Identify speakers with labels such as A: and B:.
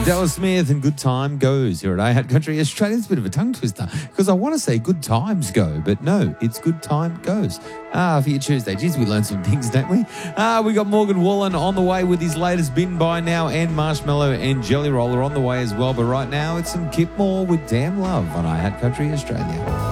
A: Dallas Smith and Good Time Goes here at iHat Country Australia. It's a bit of a tongue twister because I want to say Good Times Go, but no, it's Good Time Goes. For your Tuesday. Geez, we learned some things, don't we? We got Morgan Wallen on the way with his latest Bin By Now and Marshmallow and Jelly Roller on the way as well. But right now, it's some Kip Moore with Damn Love on iHat Country Australia.